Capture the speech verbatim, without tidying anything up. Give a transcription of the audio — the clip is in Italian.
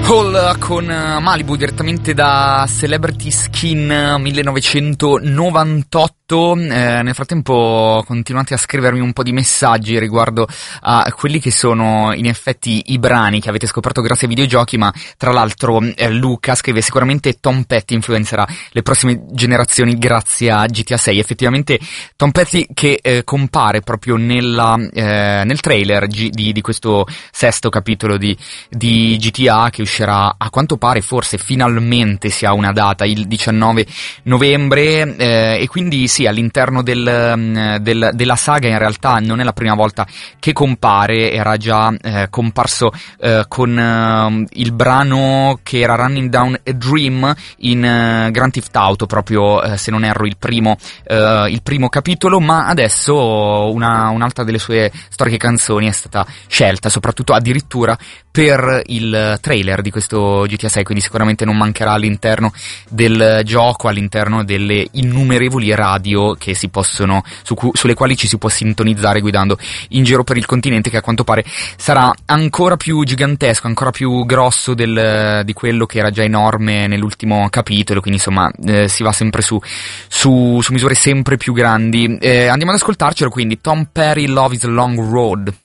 Hall con Malibu direttamente da Celebrity Skin millenovecentonovantotto. Eh, nel frattempo continuate a scrivermi un po' di messaggi riguardo a quelli che sono in effetti i brani che avete scoperto grazie ai videogiochi, ma tra l'altro eh, Luca scrive: sicuramente Tom Petty influenzerà le prossime generazioni grazie a G T A sei. Effettivamente Tom Petty che eh, compare proprio nella, eh, nel trailer G- di, di questo sesto capitolo di, di G T A, che uscirà a quanto pare, forse finalmente si ha una data, il diciannove novembre, eh, e quindi sì, all'interno del, del, della saga in realtà non è la prima volta che compare, era già eh, comparso eh, con eh, il brano che era Running Down a Dream in eh, Grand Theft Auto, proprio eh, se non erro il primo, eh, il primo capitolo, ma adesso una, un'altra delle sue storiche canzoni è stata scelta soprattutto addirittura per il trailer di questo G T A sei, quindi sicuramente non mancherà all'interno del gioco, all'interno delle innumerevoli radio che si possono, su cu- sulle quali ci si può sintonizzare guidando in giro per il continente, che a quanto pare sarà ancora più gigantesco, ancora più grosso del, di quello che era già enorme nell'ultimo capitolo, quindi insomma eh, si va sempre su, su, su misure sempre più grandi. Eh, andiamo ad ascoltarcelo quindi, Tom Petty, Love is a Long Road.